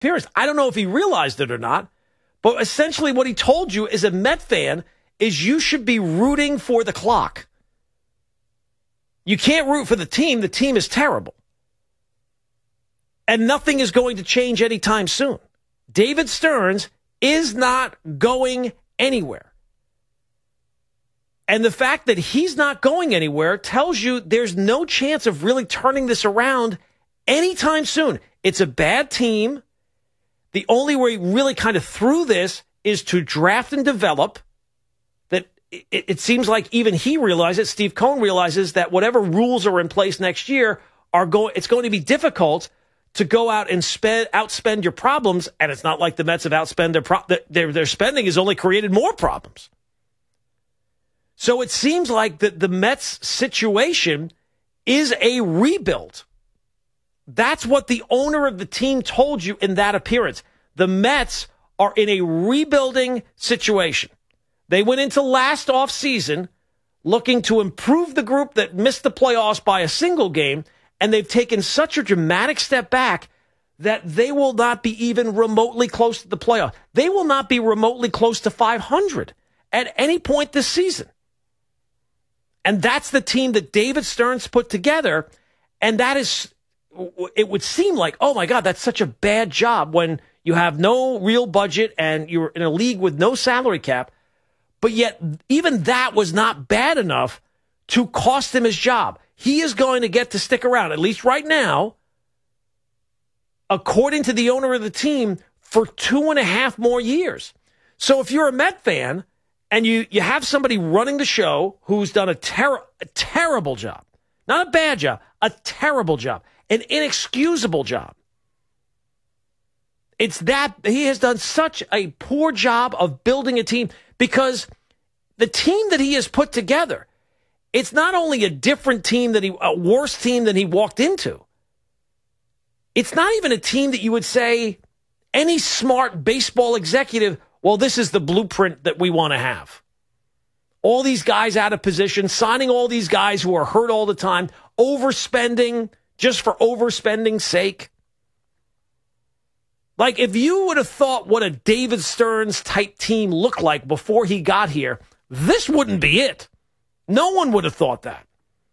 appearance. I don't know if he realized it or not, but essentially what he told you as a Met fan is you should be rooting for the clock. You can't root for the team. The team is terrible. And nothing is going to change anytime soon. David Stearns is not going anywhere. And the fact that he's not going anywhere tells you there's no chance of really turning this around anytime soon. It's a bad team. The only way really kind of through this is to draft and develop. That it seems like even he realizes, Steve Cohen realizes that whatever rules are in place next year it's going to be difficult to go out and outspend your problems. And it's not like the Mets have outspent their spending has only created more problems. So it seems like the Mets situation is a rebuild. That's what the owner of the team told you in that appearance. The Mets are in a rebuilding situation. They went into last offseason looking to improve the group that missed the playoffs by a single game, and they've taken such a dramatic step back that they will not be even remotely close to the playoff. They will not be remotely close to 500 at any point this season. And that's the team that David Stearns put together, and that is, it would seem like, oh my God, that's such a bad job when you have no real budget and you're in a league with no salary cap. But yet, even that was not bad enough to cost him his job. He is going to get to stick around, at least right now, according to the owner of the team, for 2.5 more years. So if you're a Met fan and you have somebody running the show who's done a terrible job, not a bad job, a terrible job, an inexcusable job. It's that he has done such a poor job of building a team, because the team that he has put together, it's not only a different team a worse team than he walked into. It's not even a team that you would say any smart baseball executive, well, this is the blueprint that we want to have. All these guys out of position, signing all these guys who are hurt all the time, overspending just for overspending's sake. Like, if you would have thought what a David Stearns type team looked like before he got here, this wouldn't be it. No one would have thought that.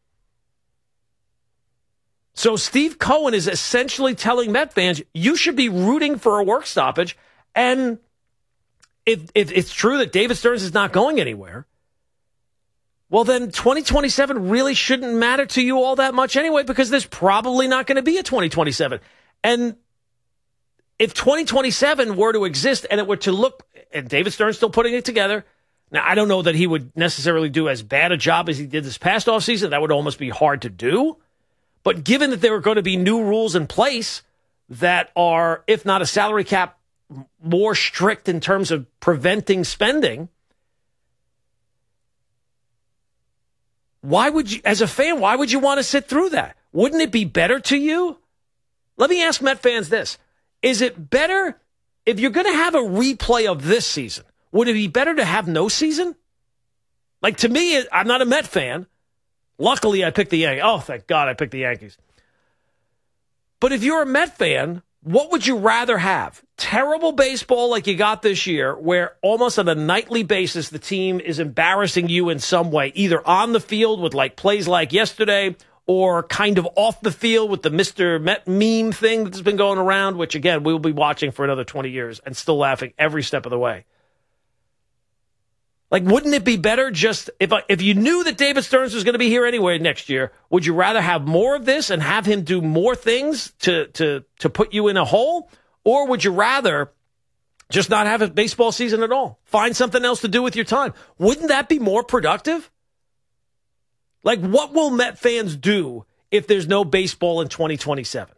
So Steve Cohen is essentially telling Met fans, you should be rooting for a work stoppage. And if it's true that David Stearns is not going anywhere, well, then 2027 really shouldn't matter to you all that much anyway, because there's probably not going to be a 2027. And if 2027 were to exist and it were to look, and David Stearns still putting it together, now I don't know that he would necessarily do as bad a job as he did this past offseason. That would almost be hard to do. But given that there are going to be new rules in place that are, if not a salary cap, more strict in terms of preventing spending, why would you, as a fan, why would you want to sit through that? Wouldn't it be better to you? Let me ask Met fans this. Is it better, if you're going to have a replay of this season, would it be better to have no season? Like, to me, I'm not a Met fan. Luckily, I picked the Yankees. Oh, thank God I picked the Yankees. But if you're a Met fan, what would you rather have? Terrible baseball like you got this year, where almost on a nightly basis the team is embarrassing you in some way, either on the field with like plays like yesterday, or kind of off the field with the Mr. Met meme thing that's been going around, which, again, we will be watching for another 20 years and still laughing every step of the way. Like, wouldn't it be better just, if you knew that David Stearns was going to be here anyway next year, would you rather have more of this and have him do more things to put you in a hole? Or would you rather just not have a baseball season at all? Find something else to do with your time. Wouldn't that be more productive? Like, what will Met fans do if there's no baseball in 2027?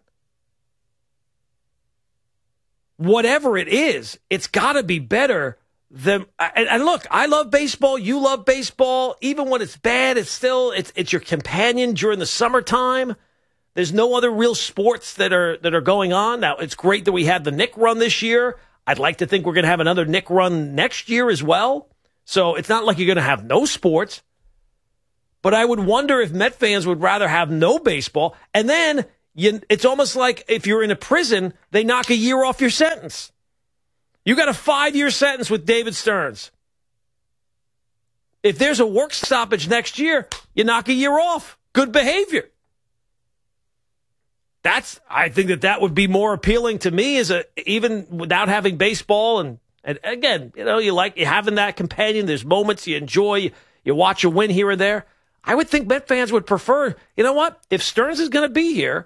Whatever it is, it's got to be better than. And look, I love baseball. You love baseball. Even when it's bad, it's still it's your companion during the summertime. There's no other real sports that are going on. Now, it's great that we had the Knick run this year. I'd like to think we're going to have another Knick run next year as well. So it's not like you're going to have no sports. But I would wonder if Met fans would rather have no baseball. And then it's almost like if you're in a prison, they knock a year off your sentence. You got a 5-year sentence with David Stearns. If there's a work stoppage next year, you knock a year off. Good behavior. I think that would be more appealing to me even without having baseball. And again, you like having that companion. There's moments you enjoy. You watch a win here or there. I would think Met fans would prefer, you know what? If Stearns is going to be here,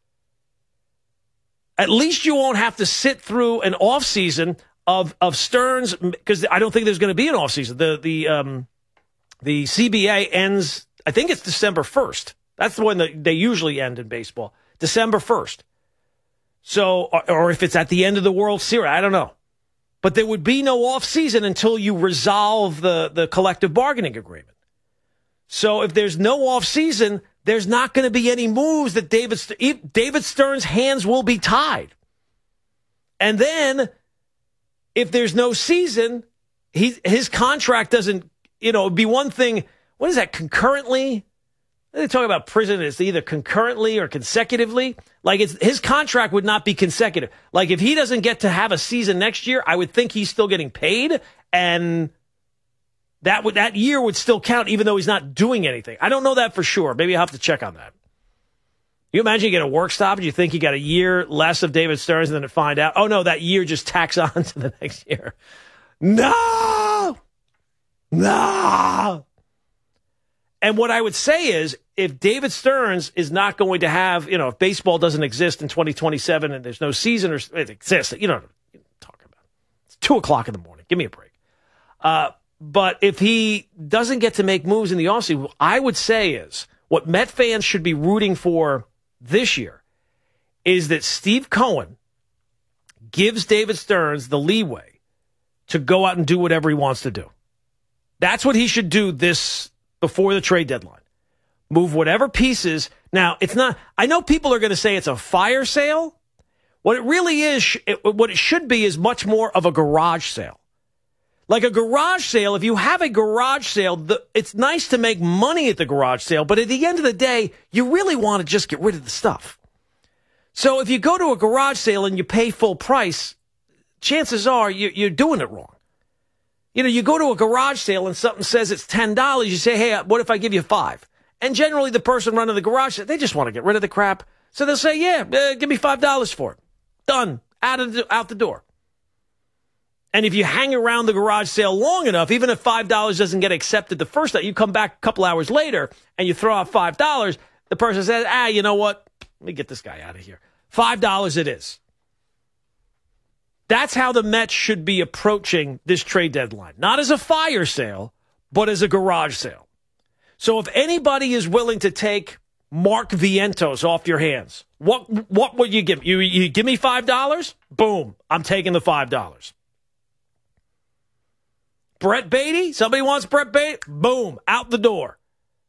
at least you won't have to sit through an offseason of Stearns, because I don't think there's going to be an offseason. The CBA ends, I think it's December 1st. That's the one that they usually end in baseball, December 1st. So, or if it's at the end of the World Series, I don't know. But there would be no offseason until you resolve the collective bargaining agreement. So if there's no offseason, there's not going to be any moves that David Stearns' hands will be tied. And then if there's no season, his contract doesn't, it'd be one thing. What is that, concurrently? They talk about prison. It's either concurrently or consecutively. Like his contract would not be consecutive. Like if he doesn't get to have a season next year, I would think he's still getting paid, and that year would still count, even though he's not doing anything. I don't know that for sure. Maybe I'll have to check on that. You imagine you get a work stoppage, you think you got a year less of David Stearns, and then to find out, oh no, that year just tacks on to the next year. No! And what I would say is, if David Stearns is not going to have, if baseball doesn't exist in 2027 and there's no season, or it exists, you know what I'm talking about. It's 2:00 in the morning. Give me a break. But if he doesn't get to make moves in the offseason, what I would say is what Met fans should be rooting for this year is that Steve Cohen gives David Stearns the leeway to go out and do whatever he wants to do. That's what he should do before the trade deadline. Move whatever pieces. Now, it's not, I know people are going to say it's a fire sale. What it really is, what it should be is much more of a garage sale. Like a garage sale, if you have a garage sale, it's nice to make money at the garage sale, but at the end of the day, you really want to just get rid of the stuff. So if you go to a garage sale and you pay full price, chances are you're doing it wrong. You go to a garage sale and something says it's $10, you say, hey, what if I give you $5? And generally the person running the garage, they just want to get rid of the crap. So they'll say, yeah, give me $5 for it. Done. Out the door. And if you hang around the garage sale long enough, even if $5 doesn't get accepted the first time, you come back a couple hours later and you throw out $5, the person says, you know what? Let me get this guy out of here. $5 it is. That's how the Mets should be approaching this trade deadline. Not as a fire sale, but as a garage sale. So if anybody is willing to take Mark Vientos off your hands, what would you give? You give me $5? Boom, I'm taking the $5. Brett Baty? Somebody wants Brett Baty? Boom, out the door.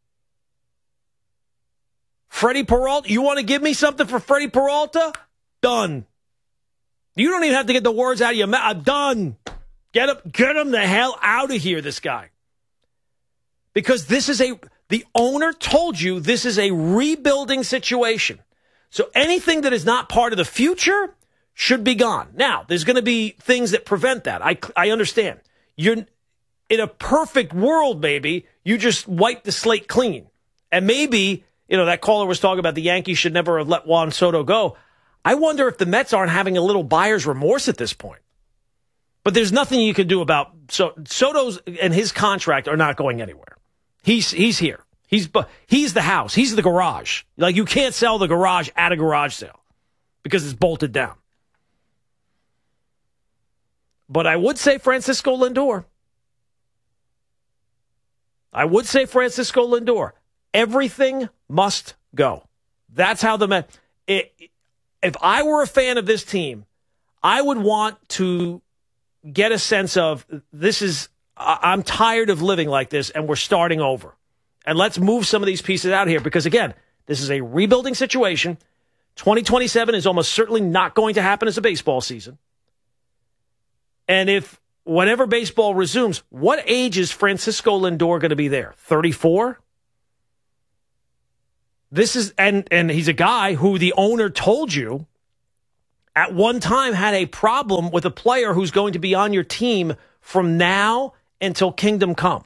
Freddie Peralta? You want to give me something for Freddie Peralta? Done. You don't even have to get the words out of your mouth. I'm done. Get him the hell out of here, this guy. Because the owner told you this is a rebuilding situation. So anything that is not part of the future should be gone. Now, there's going to be things that prevent that. I understand. You're in a perfect world, maybe, you just wipe the slate clean. And maybe, that caller was talking about the Yankees should never have let Juan Soto go. I wonder if the Mets aren't having a little buyer's remorse at this point. But there's nothing you can do about Soto's and his contract are not going anywhere. He's here. He's the house. He's the garage. Like, you can't sell the garage at a garage sale because it's bolted down. But I would say Francisco Lindor. Everything must go. That's how the Mets... If I were a fan of this team, I would want to get a sense of I'm tired of living like this and we're starting over. And let's move some of these pieces out here because, again, this is a rebuilding situation. 2027 is almost certainly not going to happen as a baseball season. And if whenever baseball resumes, what age is Francisco Lindor going to be there? 34? This is and he's a guy who the owner told you at one time had a problem with a player who's going to be on your team from now until Kingdom Come.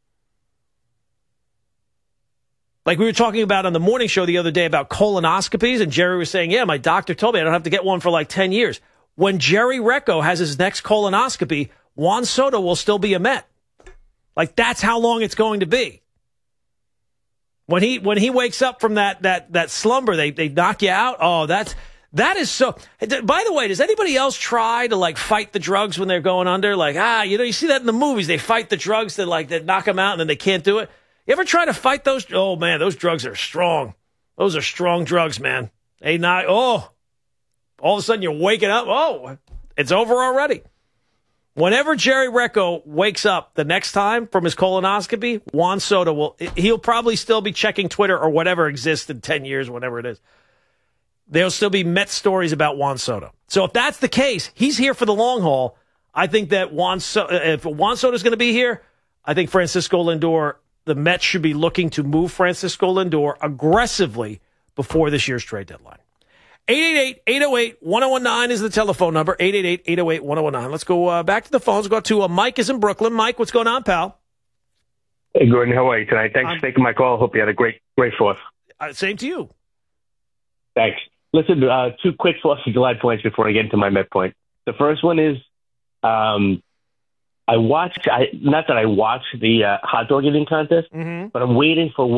Like we were talking about on the morning show the other day about colonoscopies, and Jerry was saying, yeah, my doctor told me I don't have to get one for like 10 years. When Jerry Recco has his next colonoscopy, Juan Soto will still be a Met. Like, that's how long it's going to be. When he wakes up from that slumber, they knock you out. Oh, that is so. By the way, does anybody else try to like fight the drugs when they're going under? Like, you see that in the movies. They fight the drugs that knock them out and then they can't do it. You ever try to fight those? Oh man, those drugs are strong. Those are strong drugs, man. All of a sudden you're waking up. Oh, it's over already. Whenever Jerry Recco wakes up the next time from his colonoscopy, Juan Soto he'll probably still be checking Twitter or whatever exists in 10 years, whatever it is. There'll still be Met stories about Juan Soto. So if that's the case, he's here for the long haul. I think that if Juan Soto's going to be here, I think Francisco Lindor, the Mets should be looking to move Francisco Lindor aggressively before this year's trade deadline. 888-808-1019 is the telephone number, 888-808-1019. Let's go back to the phones. Go to Mike is in Brooklyn. Mike, what's going on, pal? Hey, Gordon, how are you tonight? Thanks for taking my call. Hope you had a great Fourth. Same to you. Thanks. Listen, 2 quick 4th of July points before I get into my Met point. The first one is not that I watched the hot dog eating contest, but I'm waiting for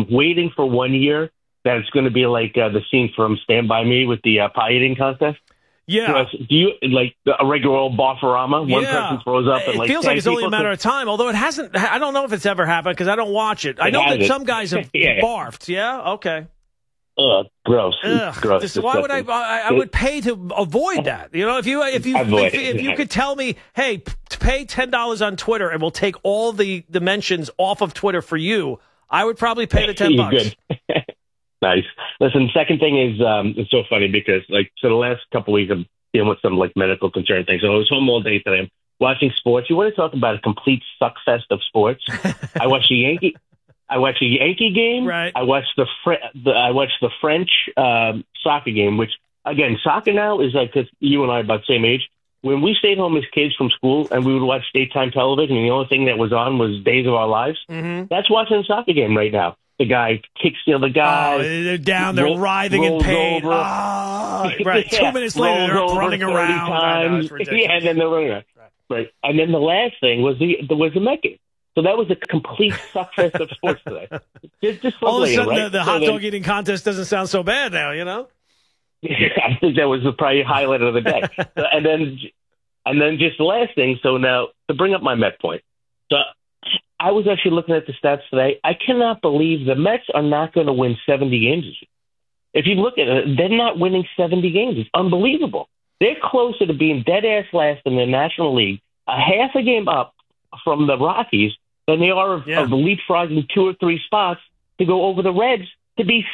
1 year that it's going to be like the scene from Stand By Me with the pie eating contest. Yeah. Do you like a regular old Barfarama? One person throws up and it feels like it's only a matter of time, although it hasn't. I don't know if it's ever happened because I don't watch it. I know that some guys have barfed. Yeah. Okay. Ugh, gross. Gross. Why would I would pay to avoid that? You know, if you could tell me, hey, pay $10 on Twitter and we'll take all the mentions off of Twitter for you, I would probably pay the $10. Good. Nice. Listen, second thing is it's so funny because the last couple of weeks I'm dealing with some medical concern things. So I was home all day today. I'm watching sports. You want to talk about a complete suckfest of sports? I watched the Yankee game. Right. I watched the French soccer game, which again, soccer now is like, cause you and I are about the same age. When we stayed home as kids from school and we would watch daytime television, and the only thing that was on was Days of Our Lives. That's watching a soccer game right now. The guy kicks the other guy. Oh, they're down. They're writhing in pain. Right. 2 minutes later, they're running around. And then they're running around. Right. And then the last thing was the Met game. So that was a complete suckfest of sports today. Just all of a sudden, right? the hot dog eating contest doesn't sound so bad now, you know? I think that was probably highlight of the day. and then just the last thing. So now to bring up my Met point. So I was actually looking at the stats today. I cannot believe the Mets are not going to win 70 games this year. If you look at it, they're not winning 70 games. It's unbelievable. They're closer to being dead-ass last in the National League, a half a game up from the Rockies, than they are of leapfrogging 2 or 3 spots to go over the Reds, to be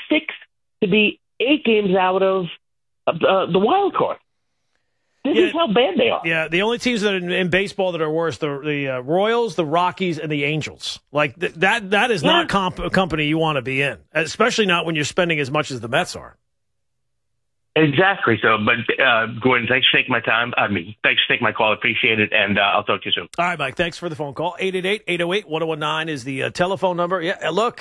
8 games out of the wild card. This is how bad they are. Yeah, the only teams that are in baseball that are worse, the Royals, the Rockies, and the Angels. Like that is not a company you want to be in, especially not when you're spending as much as the Mets are. Exactly. So, but Gordon, thanks for taking my time. Thanks for taking my call. Appreciate it, and I'll talk to you soon. All right, Mike. Thanks for the phone call. 888-808-1019 is the telephone number. Yeah, look,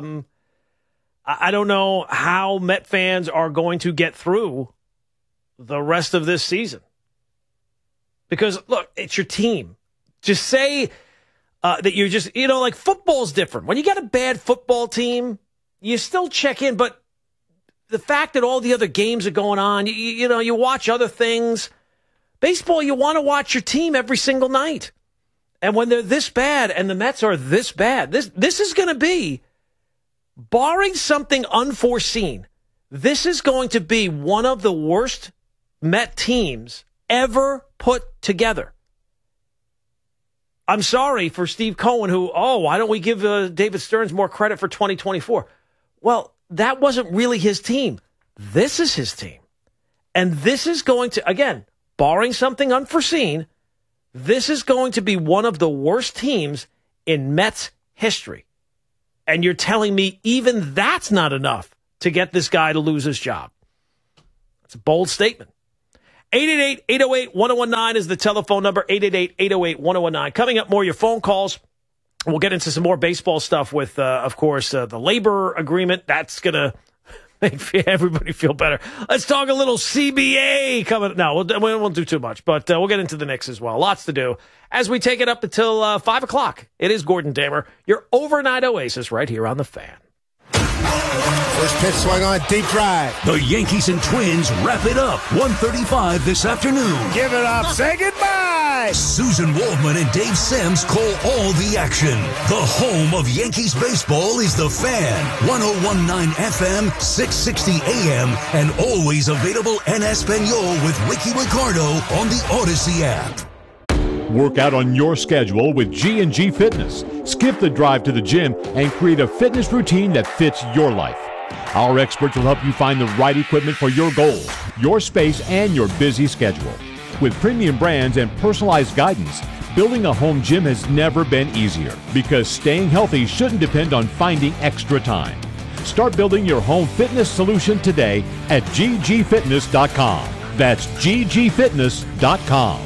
I don't know how Met fans are going to get through the rest of this season. Because, look, it's your team. Just say that you're just, like football's different. When you got a bad football team, you still check in. But the fact that all the other games are going on, you watch other things. Baseball, you want to watch your team every single night. And when they're this bad and the Mets are this bad, this is going to be, barring something unforeseen, this is going to be one of the worst Met teams ever put together. I'm sorry for Steve Cohen, who, why don't we give David Stearns more credit for 2024? Well, that wasn't really his team. This is his team. And this is going to, again, barring something unforeseen, this is going to be one of the worst teams in Mets history. And you're telling me even that's not enough to get this guy to lose his job. That's a bold statement. 888-808-1019 is the telephone number, 888-808-1019. Coming up, more your phone calls. We'll get into some more baseball stuff with, of course, the labor agreement. That's going to make everybody feel better. Let's talk a little CBA coming. No, we won't do too much, but we'll get into the Knicks as well. Lots to do as we take it up until 5 o'clock. It is Gordon Damer, your overnight oasis right here on The Fan. First pitch swung on, deep drive. The Yankees and Twins wrap it up 1:35 this afternoon. Give it up. Say goodbye. Susan Waldman and Dave Sims call all the action. The home of Yankees baseball is The Fan. 101.9 FM, 660 AM, and always available en Espanol with Ricky Ricardo on the Odyssey app. Work out on your schedule with G&G Fitness. Skip the drive to the gym and create a fitness routine that fits your life. Our experts will help you find the right equipment for your goals, your space, and your busy schedule. With premium brands and personalized guidance, building a home gym has never been easier because staying healthy shouldn't depend on finding extra time. Start building your home fitness solution today at ggfitness.com. That's ggfitness.com.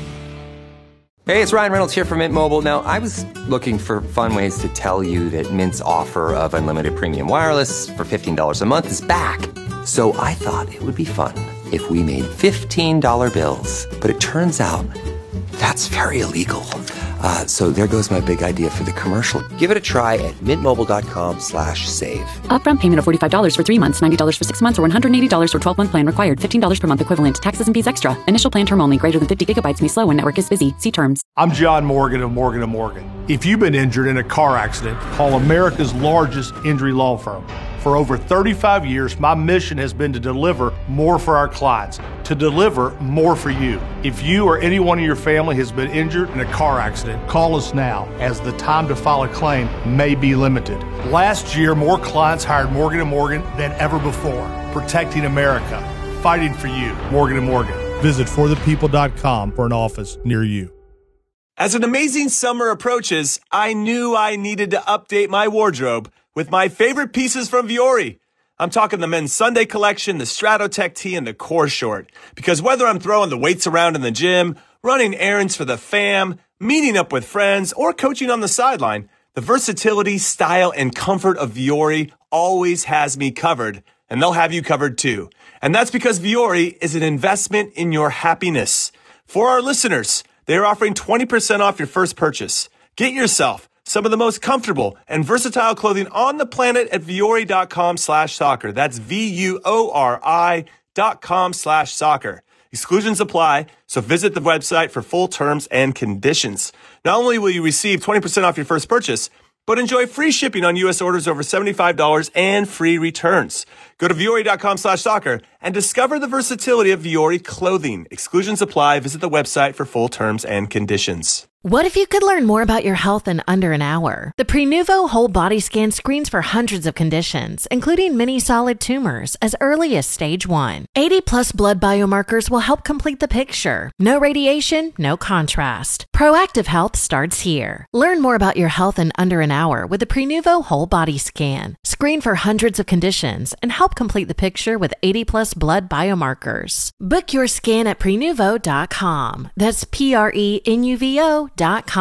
Hey, it's Ryan Reynolds here from Mint Mobile. Now, I was looking for fun ways to tell you that Mint's offer of unlimited premium wireless for $15 a month is back. So I thought it would be fun if we made $15 bills. But it turns out that's very illegal. So there goes my big idea for the commercial. Give it a try at mintmobile.com/save. Upfront payment of $45 for 3 months, $90 for 6 months, or $180 for 12-month plan required. $15 per month equivalent. Taxes and fees extra. Initial plan term only. Greater than 50 gigabytes may slow when network is busy. See terms. I'm John Morgan of Morgan & Morgan. If you've been injured in a car accident, call America's largest injury law firm. For over 35 years, my mission has been to deliver more for our clients, to deliver more for you. If you or anyone in your family has been injured in a car accident, call us now, as the time to file a claim may be limited. Last year, more clients hired Morgan & Morgan than ever before, protecting America, fighting for you. Morgan & Morgan. Visit forthepeople.com for an office near you. As an amazing summer approaches, I knew I needed to update my wardrobe with my favorite pieces from Vuori. I'm talking the men's Sunday collection, the Stratotech tee, and the core short. Because whether I'm throwing the weights around in the gym, running errands for the fam, meeting up with friends, or coaching on the sideline, the versatility, style, and comfort of Vuori always has me covered, and they'll have you covered too. And that's because Vuori is an investment in your happiness. For our listeners, they're offering 20% off your first purchase. Get yourself some of the most comfortable and versatile clothing on the planet at Vuori.com/soccer. That's VUORI.com/soccer. Exclusions apply, so visit the website for full terms and conditions. Not only will you receive 20% off your first purchase, but enjoy free shipping on U.S. orders over $75 and free returns. Go to Vuori.com/soccer and discover the versatility of Vuori clothing. Exclusions apply. Visit the website for full terms and conditions. What if you could learn more about your health in under an hour? The Prenuvo Whole Body Scan screens for hundreds of conditions, including many solid tumors, as early as stage 1. 80-plus blood biomarkers will help complete the picture. No radiation, no contrast. Proactive health starts here. Learn more about your health in under an hour with the Prenuvo Whole Body Scan. Screen for hundreds of conditions and help complete the picture with 80-plus blood biomarkers. Book your scan at Prenuvo.com. That's Prenuvo.com.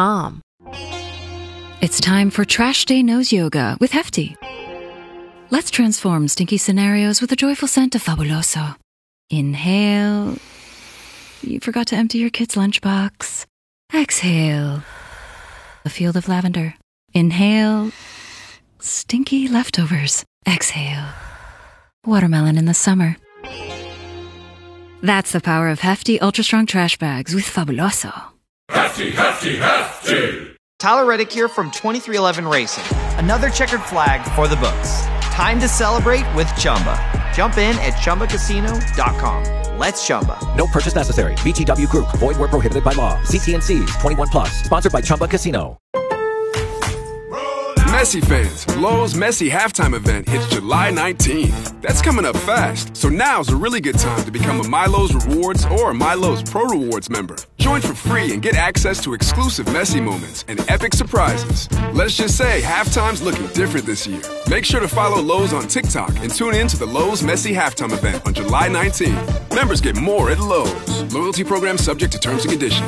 It's time for Trash Day Nose Yoga with Hefty. Let's transform stinky scenarios with a joyful scent of Fabuloso. Inhale. You forgot to empty your kid's lunchbox. Exhale. A field of lavender. Inhale. Stinky leftovers. Exhale. Watermelon in the summer. That's the power of Hefty Ultra Strong Trash Bags with Fabuloso. Hefty, hefty, hefty! Tyler Reddick here from 2311 Racing. Another checkered flag for the books. Time to celebrate with Chumba. Jump in at ChumbaCasino.com. Let's Chumba. No purchase necessary. VGW Group. Void where prohibited by law. See T&Cs. 21+. Sponsored by Chumba Casino. Messi fans, Lowe's Messi halftime event hits July 19th. That's coming up fast, so now's a really good time to become a MyLowe's Rewards or MyLowe's Pro Rewards member. Join for free and get access to exclusive Messi moments and epic surprises. Let's just say halftime's looking different this year. Make sure to follow Lowe's on TikTok and tune in to the Lowe's Messi halftime event on July 19th. Members get more at Lowe's. Loyalty program subject to terms and conditions.